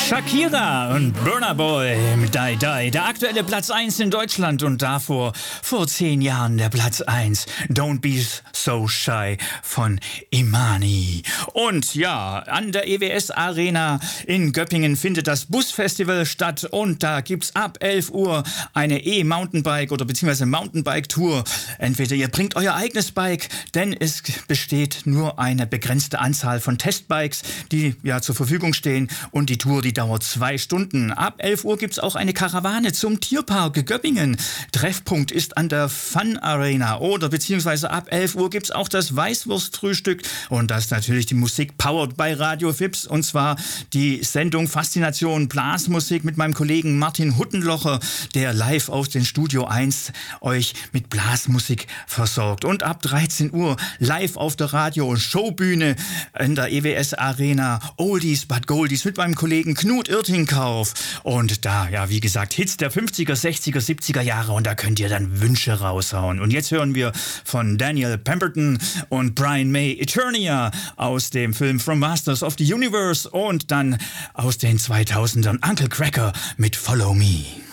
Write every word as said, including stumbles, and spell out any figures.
Shakira und Burna Boy mit Die Die. Der aktuelle Platz eins in Deutschland und davor vor zehn Jahren der Platz eins. Don't Be So Shy von Imani. Und ja, an der E W S Arena in Göppingen findet das Busfestival statt und da gibt's ab elf Uhr eine E-Mountainbike oder beziehungsweise Mountainbike-Tour. Entweder ihr bringt euer eigenes Bike, denn es besteht nur eine begrenzte Anzahl von Testbikes, die ja zur Verfügung stehen und die Tour, die dauert zwei Stunden. Ab elf Uhr gibt es auch eine Karawane zum Tierpark Göppingen. Treffpunkt ist an der Fun Arena oder beziehungsweise ab elf Uhr gibt es auch das Weißwurstfrühstück und das natürlich die Musik powered by Radio Fips und zwar die Sendung Faszination Blasmusik mit meinem Kollegen Martin Huttenlocher, der live aus dem Studio eins euch mit Blasmusik versorgt. Und ab dreizehn Uhr live auf der Radio-Showbühne in der E W S Arena Oldies but Goldies mit meinem Kollegen Knut Irtingkauf. Und da, ja, wie gesagt, Hits der fünfziger, sechziger, siebziger Jahre und da könnt ihr dann Wünsche raushauen. Und jetzt hören wir von Daniel Pemberton und Brian May Eternia aus dem Film From Masters of the Universe und dann aus den zweitausendern Uncle Cracker mit Follow Me.